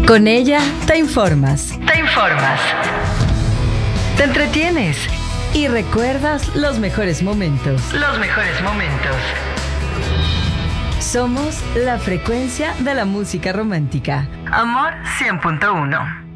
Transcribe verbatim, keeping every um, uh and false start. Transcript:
Con ella te informas. Te informas. Te entretienes. Y recuerdas los mejores momentos. Los mejores momentos. Somos la frecuencia de la música romántica. Amor cien punto uno.